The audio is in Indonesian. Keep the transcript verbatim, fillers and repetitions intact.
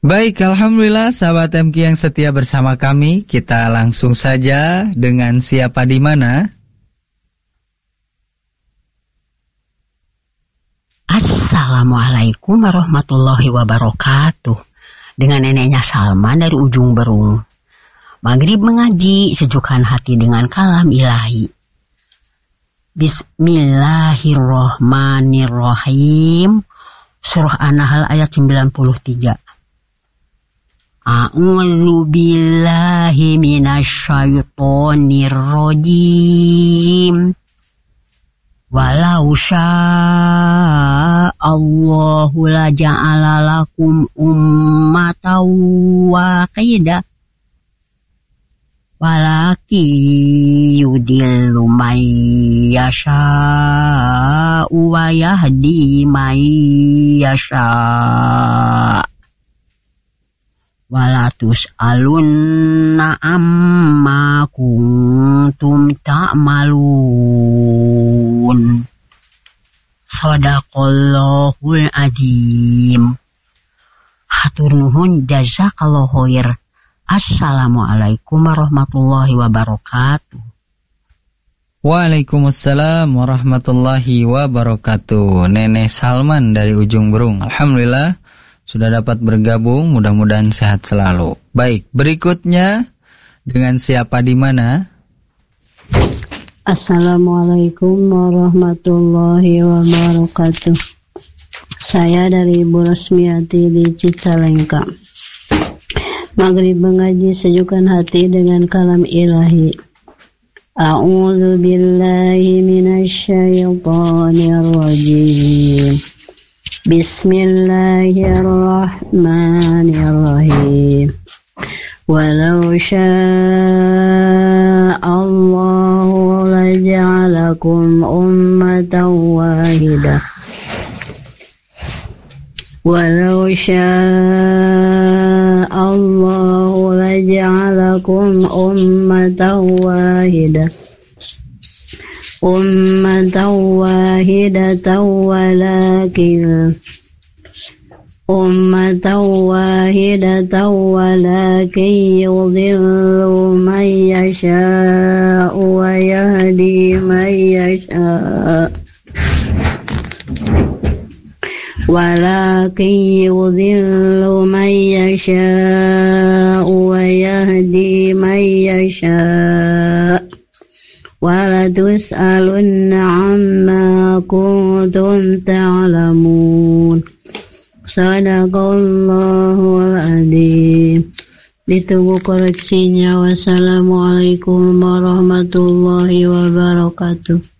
Baik, Alhamdulillah sahabat M K yang setia bersama kami. Kita langsung saja dengan siapa di mana? Assalamualaikum warahmatullahi wabarakatuh. Dengan neneknya Salman dari ujung Berung. Maghrib mengaji, sejukkan hati dengan kalam ilahi. Bismillahirrahmanirrahim. Surah An-Nahl ayat sembilan puluh tiga. A'udzu billahi minasyaitonir rajim. Walau sya'allahu la ja'ala lakum ummatan wahidah walaki yudillu man yasha'u wa yahdi man yasha' walatus alunna amma kuntum ta'malun. Sadaqallahul adzim. Hatur nuhun, jazakallahu khair. Assalamualaikum warahmatullahi wabarakatuh. Waalaikumsalam warahmatullahi wabarakatuh. Nenek Salman dari ujung Berung. Alhamdulillah sudah dapat bergabung, mudah-mudahan sehat selalu. Baik, berikutnya dengan siapa di mana? Assalamualaikum warahmatullahi wabarakatuh. Saya dari Ibu Rosmiati di Cicalengka. Maghrib mengaji, sejukkan hati dengan kalam ilahi. A'udzu billahi minasyaitonir rajim. Bismillahirrahmanirrahim. Walau sya'allahu laja'alakum ummatan wahidah. Walau sya'allahu laja'alakum ummatan wahidah. Ummatan wahidatan walakin Ummatan wahidatan walakin yudhillu man yasha'u wa yahdi man yasha' walakin yudhillu man yasha'u wa yahdi man yasha' walatus'alunna amma kuntum ta'lamun. Sadaqallahul adzim. Ditunggu koreksinya. Wassalamualaikum warahmatullahi wabarakatuh.